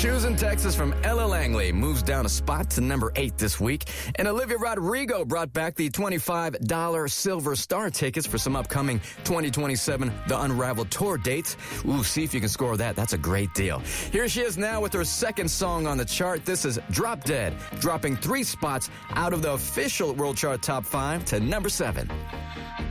Choosing Texas from Ella Langley moves down a spot to number 8 this week. And Olivia Rodrigo brought back the $25 Silver Star tickets for some upcoming 2027 The Unraveled tour dates. Ooh, see if you can score that. That's a great deal. Here she is now with her second song on the chart. This is Drop Dead, dropping 3 spots out of the official World Chart Top 5 to number 7.